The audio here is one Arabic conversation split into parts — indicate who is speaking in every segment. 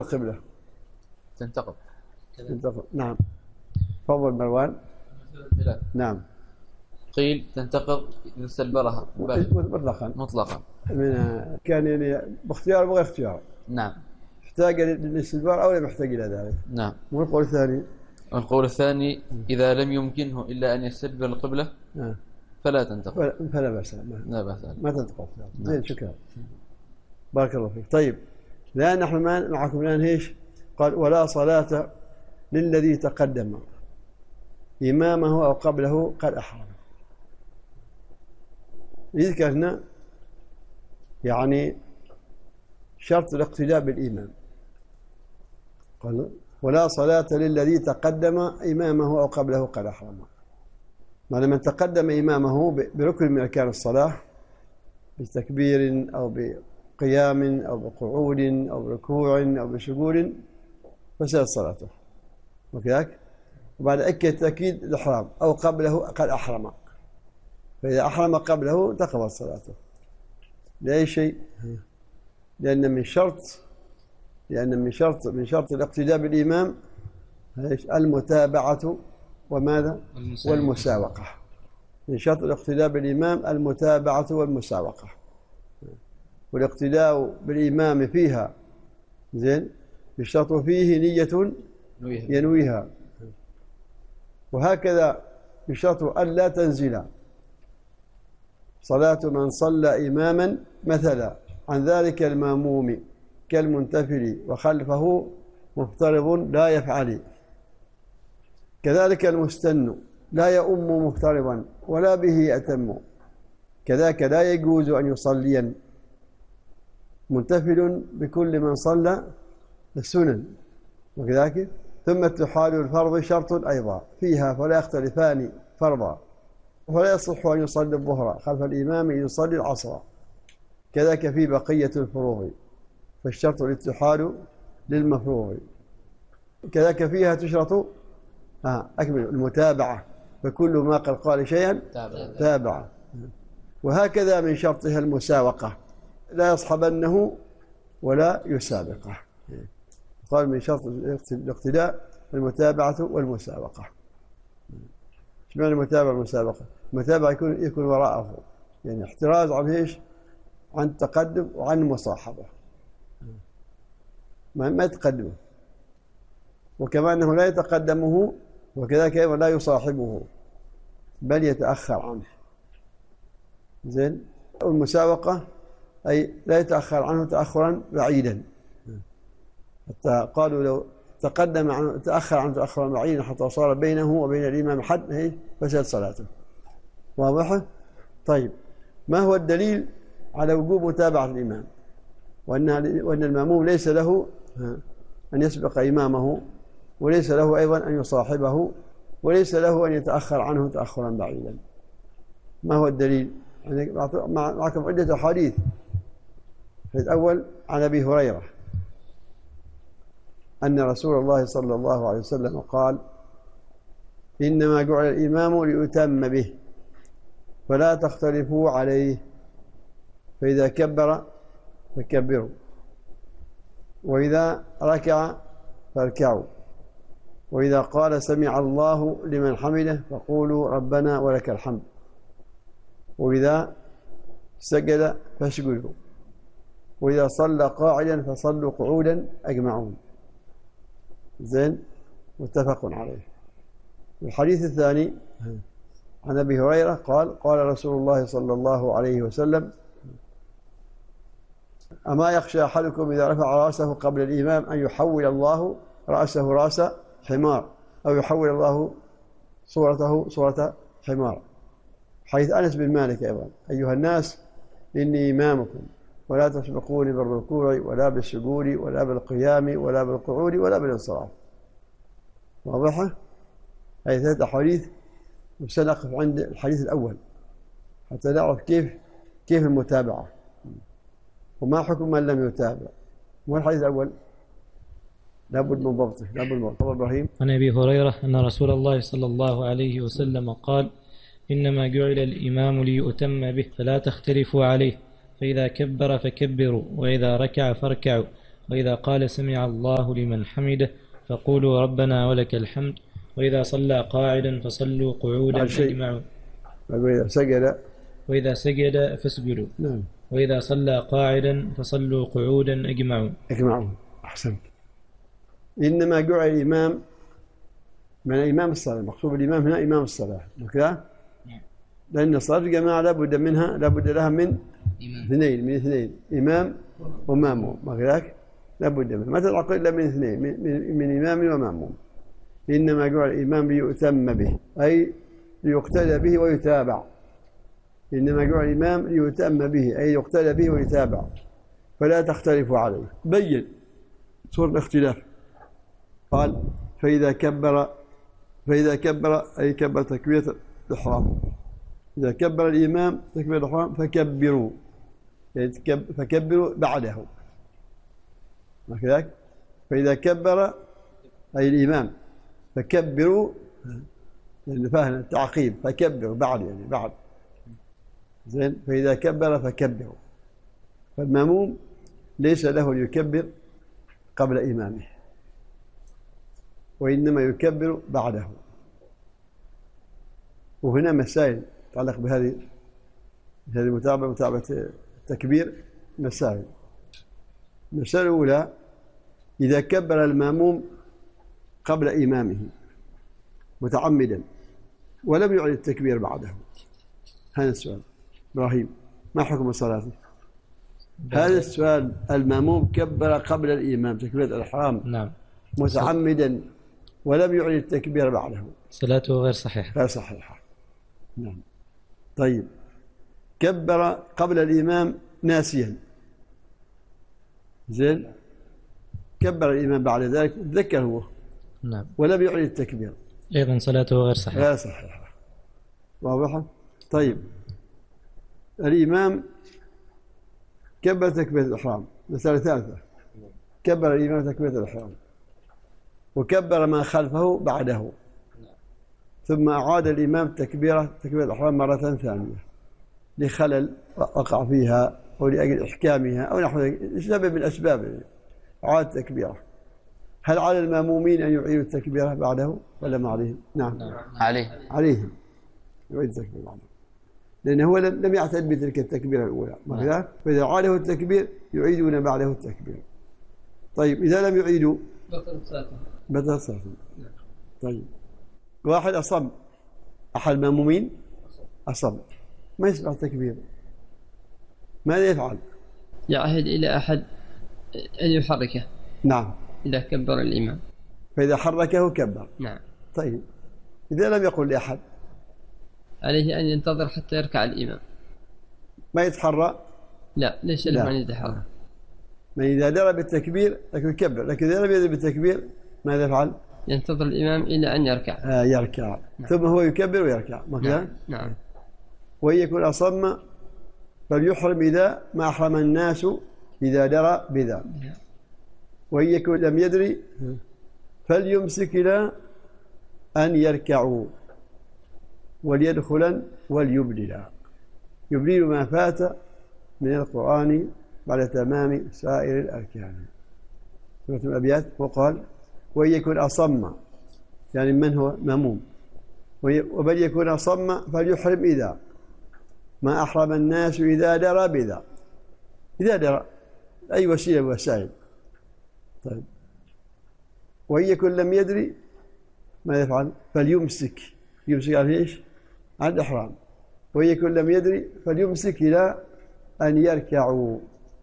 Speaker 1: القبلة
Speaker 2: تنتقل.
Speaker 1: نعم. فضل مروان. نعم.
Speaker 2: قيل تنتقض إذا استدبرها مطلقا
Speaker 1: من كان يعني باختيار وغير اختيار.
Speaker 2: نعم.
Speaker 1: احتاج للاستدبار أو لم يحتاج إلى ذلك.
Speaker 2: نعم.
Speaker 1: والقول الثاني؟
Speaker 2: القول الثاني إذا لم يمكنه إلا أن يستدبر القبلة فلا تنتقل.
Speaker 1: فلا بأس.
Speaker 2: لا بأس.
Speaker 1: ما تنتقل. زين شكرا. بارك الله فيك. طيب الآن نحن معكم الآن ايش؟ قال ولا صلاة للذي تقدم إمامه أو قبله قد أحرم. ذكرنا يعني شرط الاقتداء بالإمام. قال ولا صلاة للذي تقدم إمامه أو قبله قد أحرم. معنى من تقدم إمامه بركن من أركان الصلاة بتكبير أو بقيام أو بقعود أو بركوع أو بسجود فسدت صلاته وكذلك. وبعد تأكيد الإحرام أو قبله قد أحرم، فإذا أحرم قبله تقبل صلاته لأي شيء، لأن من شرط الاقتداء بالإمام المتابعة وماذا؟ والمساوقة. من شرط الاقتداء بالإمام المتابعة والمساوقة، والاقتداء بالإمام فيها زين يشترط فيه نية ينويها، وهكذا يشترط ألا تنزل صلاة من صلى إماما مثلا عن ذلك الماموم كالمنتفل وخلفه مفترض لا يفعل. كذلك المستن لا يؤم مفترضا ولا به يأتم، كذاك لا يجوز أن يصلي منتفل بكل من صلى السنن وكذلك. ثم اتحاد الفرض شرط أيضا فيها فلا يختلفان فرضا، ولا يصح أن يصلي الظهر خلف الإمام يصلي العصر، كذاك في بقية الفروض فالشرط الاتحاد للمفروض. كذاك فيها تشرط أكمل المتابعة، فكل ما قال شيئا تابع. وهكذا من شرطها المساوقة، لا يصحبنه ولا يسابقه. قال من شرط الاقتداء المتابعة والمسابقة. ايش معنى المتابعة والمسابقة؟ المتابعة يكون وراءه، يعني احتراز عن ايش؟ عن التقدم وعن المصاحبة، ما يتقدمه، وكما أنه لا يتقدمه وكذلك أيضا لا يصاحبه بل يتأخر عنه. زين. المساوقة أي لا يتأخر عنه تأخرا بعيدا، حتى قالوا لو تقدم عنه تأخر عنه تأخرا بعيدا حتى صار بينه وبين الإمام حد فسد صلاته. واضح؟ طيب ما هو الدليل على وجوب متابعة الإمام وأن المأموم ليس له أن يسبق إمامه، وليس له أيضا أن يصاحبه، وليس له أن يتأخر عنه تأخرا بعيدا؟ ما هو الدليل؟ يعني معكم عدة أحاديث. الأول عن أبي هريرة أن رسول الله صلى الله عليه وسلم قال إنما جعل الإمام ليؤتم به فلا تختلفوا عليه، فإذا كبر فكبروا، وإذا ركع فاركعوا، وإذا قال سمع الله لمن حمده فقولوا ربنا ولك الحمد، وإذا سجد فاسجدوا، وإذا صلى قاعدا فصلوا قعودا أجمعون. زين. متفق عليه. الحديث الثاني عن أبي هريرة قال قال رسول الله صلى الله عليه وسلم أما يخشى أحدكم إذا رفع رأسه قبل الإمام أن يحول الله رأسه رأس حمار أو يحول الله صورته صورة حمار. حديث أنس بن مالك أيضا أيها الناس إني إمامكم ولا تسبقوني بالركوع ولا بالسجود ولا بالقيام ولا بالقعود ولا بالانصراف. واضحة؟ هذه ثلاثة أحاديث، وسنقف عند الحديث الأول حتى نعرف كيف المتابعة وما حكم من لم يتابع. هو الحديث الأول لابد من ضبطه. إبراهيم.
Speaker 3: عن أبي هريرة أن رسول الله صلى الله عليه وسلم قال إنما جعل الإمام ليؤتم به فلا تختلفوا عليه، فإذا كبر فكبروا، وإذا ركع فاركعوا، وإذا قال سمع الله لمن حمده فقولوا ربنا ولك الحمد، وإذا صلى قاعدا فصلوا قعودا أجمعوا، وإذا سجد فاسجدوا،
Speaker 1: نعم.
Speaker 3: وإذا صلى قاعدا فصلوا قعودا أجمعوا.
Speaker 1: أحسنت. إنما جعل الإمام من إمام الصلاة، المقصود بالإمام هنا إمام الصلاة، وكذا لأن صلاة الجماعة لابد لها من اثنين، إمام وماموم، وكذلك لابد منه، ما تلعق إلا من اثنين، من إمام وماموم. إنما جعل الإمام ليؤتم به، أي ليقتدى به ويتابع. إنما جعل الإمام ليؤتم به، أي يقتدى به ويتابع، فلا تختلفوا عليه. بين صور الاختلاف. قال فإذا كبر أي كبر تكبيرة الإحرام. إذا كبر الإمام تكبيرة الإحرام فكبروا، يعني فكبروا بعده، وكذلك فإذا كبر أي الإمام فكبروا، يعني فاهم التعقيب، فكبروا بعد، يعني بعد زين. فإذا كبر فكبروا، فالمأموم ليس له ليكبر قبل إمامه، وإنما يكبر بعده. وهنا مسائل تتعلق بهذه متابعة التكبير. مسائل. المسألة الأولى: إذا كبر المأموم قبل إمامه متعمدا ولم يعد التكبير بعده، هذا السؤال. إبراهيم، ما حكم صلاته؟ هذا السؤال. المأموم كبر قبل الإمام تكبيرة الإحرام،
Speaker 3: نعم،
Speaker 1: متعمدا ولم يعد التكبير بعده،
Speaker 3: صلاته غير صحيحة.
Speaker 1: غير صحيحة، نعم. طيب، كبر قبل الإمام ناسيا، زين، كبر الإمام بعد ذلك، تذكر هو،
Speaker 3: نعم،
Speaker 1: ولم يعد التكبير،
Speaker 3: أيضا صلاته غير صحيحة.
Speaker 1: غير صحيحة. واضحة؟ طيب، الإمام كبر تكبيرة الإحرام، مسألة ثالثة: كبر الإمام تكبيرة الإحرام وكبر ما خلفه بعده، ثم أعاد الإمام تكبيرة الإحرام مرة ثانية لخلل وقع فيها أو لأجل إحكامها أو نحو سبب من الأسباب، أعاد تكبيرة. هل على المأمومين أن يعيدوا التكبيرة بعده ولا ما عليهم؟ نعم، عليهم يعيد التكبيرة بعده، لأنه هو لم يعتد بتلك التكبيرة الأولى، فإذا عاده التكبير يعيدون بعده التكبير. طيب، إذا لم يعيدوا بطلت صلاته. طيب، واحد أصم، أحد المأمومين أصم، ما يسمع التكبير، ماذا يفعل؟
Speaker 4: يعهد إلى أحد أن يحركه.
Speaker 1: نعم،
Speaker 4: إذا كبر الإمام،
Speaker 1: فإذا حركه كبر.
Speaker 4: نعم.
Speaker 1: طيب، إذا لم يقل لأحد،
Speaker 4: عليه أن ينتظر حتى يركع الإمام.
Speaker 1: ما يتحرى؟
Speaker 4: لا، ليس له أن يتحرى.
Speaker 1: ما إذا درى بالتكبير لكن يكبر، لكن إذا لم يدر بالتكبير ماذا يفعل؟
Speaker 4: ينتظر الإمام إلى أن يركع.
Speaker 1: يركع، نعم. ثم هو يكبر ويركع،
Speaker 4: نعم. نعم.
Speaker 1: وإن يكون أصم فليحرم إذا ما أحرم الناس إذا درى بذا، وإن يكون لم يدري فليمسك إلى أن يركعوا وليدخلا وليبدلا، يبدل ما فات من القرآن بعد تمام سائر الأركان. سورة الأبيات وقال: وإن يكون أصم، يعني من هو مأموم، وبل يكون أصم فليحرم إذا ما أحرم الناس إذا درى بذا، إذا درى أي وسيلة وسائل. طيب، وإن يكن لم يدري ما يفعل؟ فليمسك، يمسك على إيش؟ على الإحرام. وإن يكن لم يدري فليمسك إلى أن يركعوا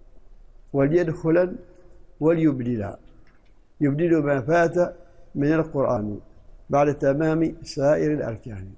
Speaker 1: وليدخلا وليبدلا، يبدل ما فات من القرآن بعد تمام سائر الأركان.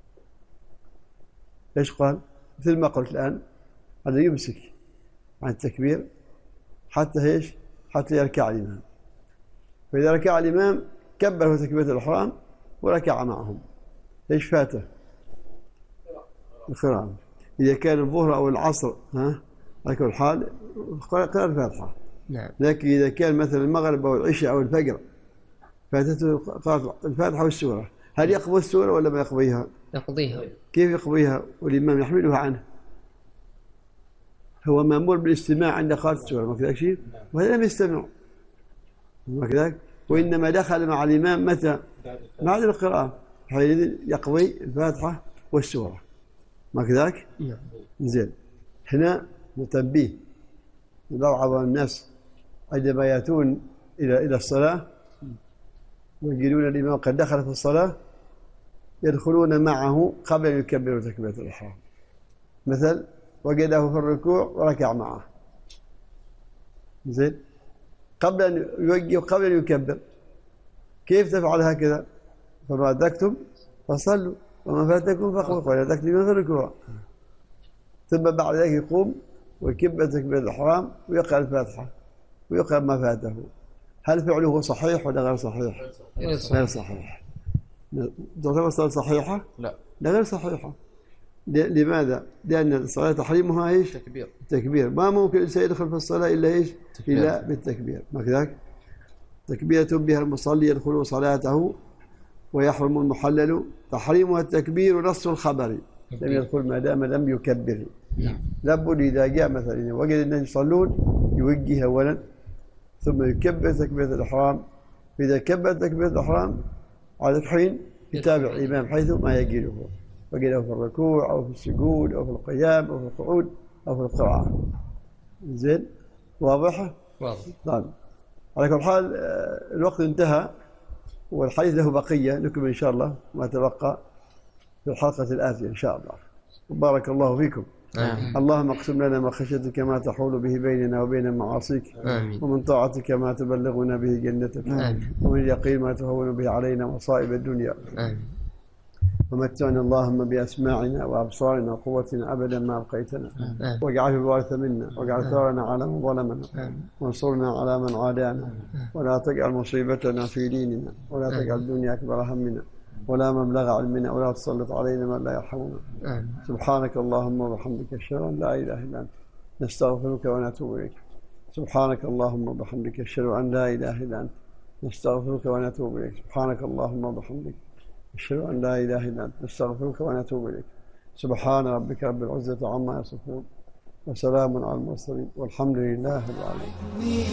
Speaker 1: إيش قال؟ مثل ما قلت الآن، هذا يمسك عن التكبير حتى إيش؟ حتى يركع الإمام، فإذا ركع الإمام كبره تكبيرة الإحرام وركع معهم. إيش فاته؟ القراءة. إذا كان الظهر أو العصر على كل حال قرأ الفاتحة.
Speaker 4: نعم.
Speaker 1: لكن إذا كان مثلا المغرب أو العشاء أو الفجر فاتته قراءة الفاتحة والسورة، هل يقضي السورة ولا ما يقضيها؟
Speaker 4: يقضيها.
Speaker 1: كيف يقضيها والإمام يحملها عنه؟ هو مأمور بالاستماع عند قراءة السورة، ما في شيء، وهذا لم يستمع، وكذلك. وإنما دخل مع الإمام متى؟ بعد القراءة، حينئذ يقضي الفاتحة والسورة، ما كذلك؟ زين. هنا نتنبيه بعض الناس عندما يأتون إلى الصلاة ويجدون الإمام قد دخل في الصلاة يدخلون معه قبل أن يكبروا تكبيرة الإحرام. مثل وجده في الركوع وركع معه، زين، قبل أن يوجه قبل أن يكبر. كيف تفعل هكذا؟ فما أدركتم فصلوا وما فاتكم فاقضوا، ولا تكتموا في الركوع. ثم بعد ذلك يقوم ويكبر تكبيرة الإحرام ويقرأ الفاتحة ويقرأ ما فاته. هل فعله صحيح ولا غير صحيح؟ غير صحيح. تعتبر الصلاة صحيحة؟
Speaker 2: لا،
Speaker 1: غير صحيحة. لماذا؟ لأن الصلاة تحريمها إيش؟ تكبير. ما ممكن الإنسان يدخل في الصلاة إلا إيش؟ إلا بالتكبير، ما كذلك؟ تكبيرة بها المصلي يدخل صلاته ويحرم المحلل، تحريمها التكبير ونص الخبر لم يدخل ما دام لم يكبر. لابد إذا جاء مثلا وجد الناس يصلون يوجه أولا ثم يكبر تكبيرة الإحرام. إذا كبر تكبيرة الإحرام على الحين يتابع الإمام حيث ما يجده، وجده في الركوع أو في السجود أو في القيام أو في القعود أو في القراءة. زين، واضحة؟
Speaker 2: واضح.
Speaker 1: طيب، على كل حال الوقت انتهى والحديث له بقية، نكمل إن شاء الله ما تبقى في الحلقة الآتية إن شاء الله. بارك الله فيكم. اللهم اقسم لنا من خشيتك ما تحول به بيننا وبين معاصيك، ومن طاعتك ما تبلغنا به جنتك، ومن اليقين ما تهون به علينا مصائب الدنيا. ومتعنا اللهم بأسماعنا وأبصارنا وقوتنا أبدا ما أبقيتنا، واجعله الوارث منا، واجعل ثارنا على من ظلمنا، وانصرنا على من عادانا، ولا تجعل مصيبتنا في ديننا، ولا تجعل الدنيا أكبر همنا ولا مبلغ علمنا، ولا تسلط علينا من لا يرحمنا. سبحانك اللهم وبحمدك أشهد أن لا إله إلا أنت نستغفرك ونتوب إليك. سبحانك اللهم وبحمدك أشهد أن لا إله إلا أنت نستغفرك ونتوب إليك. سبحانك اللهم وبحمدك أشهد أن لا إله إلا أنت نستغفرك ونتوب إليك. سبحان ربك رب العزة عما يصفون وسلام على المرسلين والحمد لله رب العالمين.